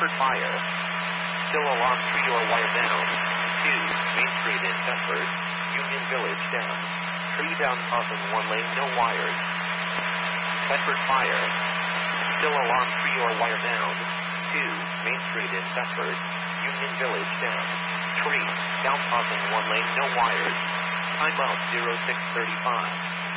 Bedford Fire. Still alarm 3 or wire down. 2, Main Street in Bedford. Union Village down. Tree down causing 1 lane, no wires. Bedford Fire. Still alarm 3 or wire down. 2, Main Street in Bedford. Union Village down. Tree down causing 1 lane, no wires. Time out 0635.